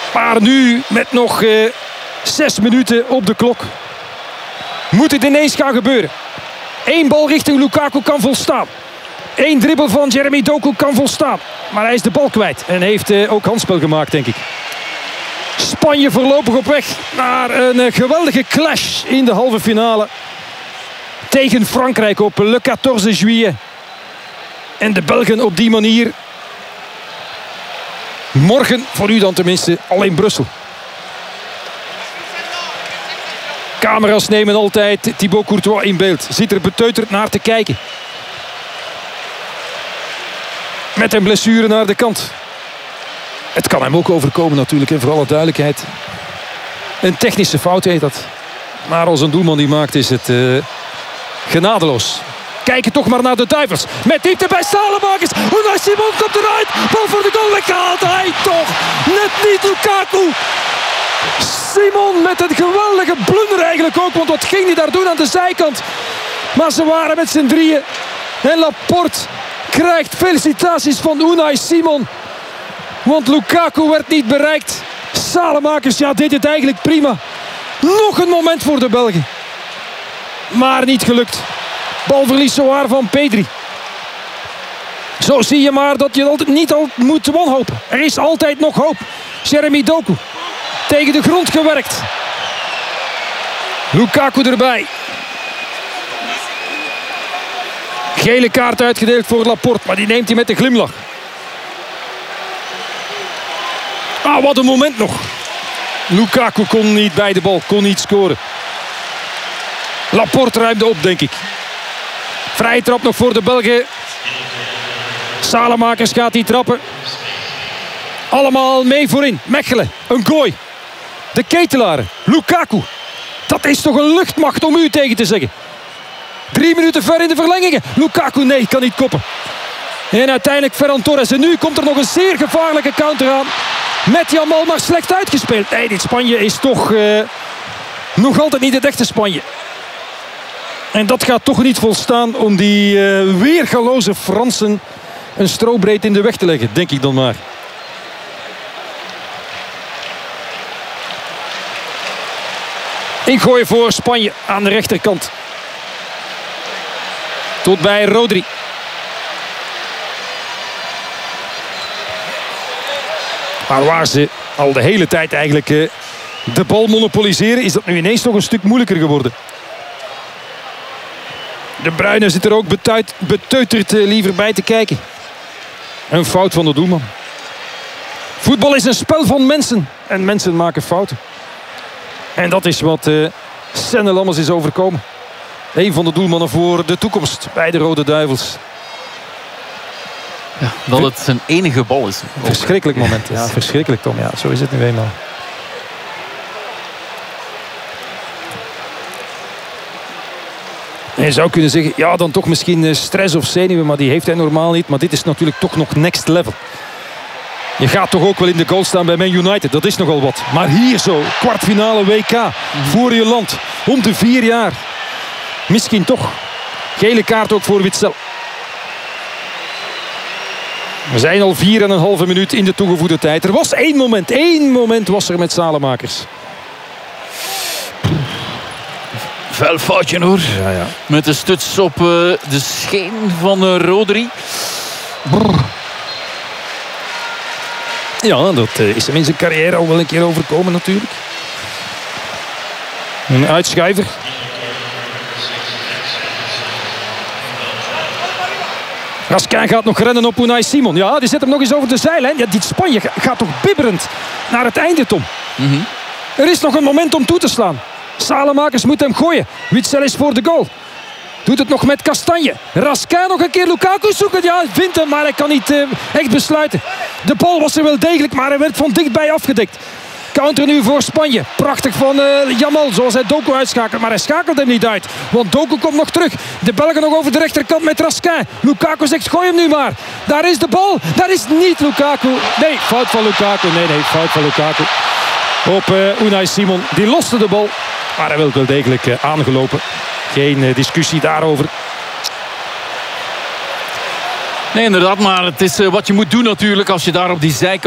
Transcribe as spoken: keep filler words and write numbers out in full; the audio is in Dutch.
Maar nu met nog uh, zes minuten op de klok moet het ineens gaan gebeuren. Eén bal richting Lukaku kan volstaan. Eén dribbel van Jeremy Doku kan volstaan. Maar hij is de bal kwijt en heeft uh, ook handspel gemaakt, denk ik. Spanje voorlopig op weg naar een uh, geweldige clash in de halve finale. Tegen Frankrijk op le veertien juillet. En de Belgen op die manier. Morgen, voor u dan tenminste, al in Brussel. Camera's nemen altijd Thibaut Courtois in beeld. Zit er beteuterd naar te kijken. Met een blessure naar de kant. Het kan hem ook overkomen natuurlijk, en voor alle duidelijkheid. Een technische fout heet dat. Maar als een doelman die maakt is het uh, genadeloos. Kijken toch maar naar de Duivels. Met diepte bij Salemakers. Unai Simon komt eruit. Bal voor de goal weggehaald. Hij toch. Net niet Lukaku. Simon met een geweldige blunder eigenlijk ook. Want wat ging hij daar doen aan de zijkant? Maar ze waren met z'n drieën. En Laporte krijgt felicitaties van Unai Simon. Want Lukaku werd niet bereikt. Salemakers, ja, deed het eigenlijk prima. Nog een moment voor de Belgen. Maar niet gelukt. Balverlies zowaar van Pedri. Zo zie je maar dat je altijd niet al moet wanhopen. Er is altijd nog hoop. Jeremy Doku. Tegen de grond gewerkt. Lukaku erbij. Gele kaart uitgedeeld voor Laporte. Maar die neemt hij met een glimlach. Ah, wat een moment nog. Lukaku kon niet bij de bal. Kon niet scoren. Laporte ruimde op, denk ik. Vrije trap nog voor de Belgen. Salemakers gaat die trappen. Allemaal mee voorin. Mechelen, een gooi. De Ketelaren, Lukaku. Dat is toch een luchtmacht om u tegen te zeggen. Drie minuten ver in de verlengingen. Lukaku, nee, kan niet koppen. En uiteindelijk Ferran Torres. En nu komt er nog een zeer gevaarlijke counter aan. Met Jamal, maar slecht uitgespeeld. Nee, dit Spanje is toch uh, nog altijd niet het echte Spanje. En dat gaat toch niet volstaan om die uh, weergaloze Fransen een strobreed in de weg te leggen, denk ik dan maar. Ingooien voor Spanje aan de rechterkant. Tot bij Rodri. Maar waar ze al de hele tijd eigenlijk uh, de bal monopoliseren, is dat nu ineens toch een stuk moeilijker geworden. De Bruyne zit er ook betuit, beteuterd uh, liever bij te kijken. Een fout van de doelman. Voetbal is een spel van mensen. En mensen maken fouten. En dat is wat uh, Senne Lammers is overkomen. Een van de doelmannen voor de toekomst bij de Rode Duivels. Ja, dat het zijn enige bal is. Verschrikkelijk moment. Ja, verschrikkelijk Tom. Ja, zo is het nu eenmaal. En je zou kunnen zeggen, ja, dan toch misschien stress of zenuwen, maar die heeft hij normaal niet. Maar dit is natuurlijk toch nog next level. Je gaat toch ook wel in de goal staan bij Man United. Dat is nogal wat. Maar hier zo, kwartfinale W K. Voor je land. Om de vier jaar. Misschien toch. Gele kaart ook voor Witsel. We zijn al vier en een halve minuut in de toegevoegde tijd. Er was één moment. Één moment was er met Salemakers. Vuil foutje hoor. Ja, ja. Met de stuts op uh, de scheen van uh, Rodri. Brrr. Ja, dat uh, is hem in zijn carrière al wel een keer overkomen natuurlijk. Een uitschuiver. Raskin gaat nog rennen op Unai Simon. Ja, die zet hem nog eens over de zijlijn. Ja, dit Spanje gaat toch bibberend naar het einde, Tom. Mm-hmm. Er is nog een moment om toe te slaan. Salemakers moet hem gooien. Witsel is voor de goal. Doet het nog met Kastanje. Raskin nog een keer Lukaku zoeken. Ja, vindt hem, maar hij kan niet uh, echt besluiten. De bal was er wel degelijk, maar hij werd van dichtbij afgedekt. Counter nu voor Spanje. Prachtig van uh, Jamal, zoals hij Doku uitschakelt. Maar hij schakelt hem niet uit. Want Doku komt nog terug. De Belgen nog over de rechterkant met Raskin. Lukaku zegt, gooi hem nu maar. Daar is de bal. Daar is niet Lukaku. Nee, fout van Lukaku. Nee, nee, fout van Lukaku. Op uh, Unai Simon. Die loste de bal. Maar hij wil wel degelijk uh, aangelopen. Geen uh, discussie daarover. Nee, inderdaad. Maar het is uh, wat je moet doen natuurlijk als je daar op die zijkant...